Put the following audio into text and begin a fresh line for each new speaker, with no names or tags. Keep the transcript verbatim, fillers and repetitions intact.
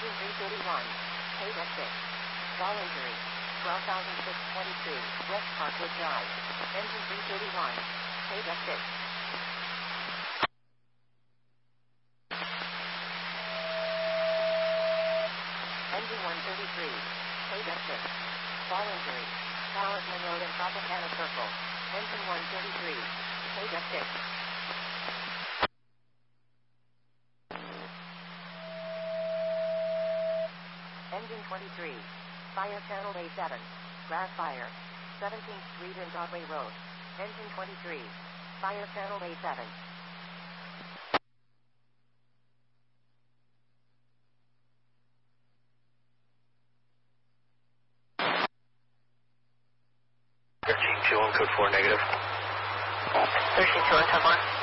Engine three thirty-one. Paid at six. Voluntary. twelve thousand six hundred twenty-two. West Parkwood Drive. Engine three thirty-one. Paid at six. Engine one thirty-three. Paid at six. Voluntary. Talisman Road and Tropicana Circle. Engine one thirty-three. Paid at six. Engine twenty-three. Fire Channel A seven. Grass fire. seventeenth Street and Broadway Road. Engine twenty-three. Fire Channel A seven.
thirteen two one, code four negative.
thirteen two one, code four.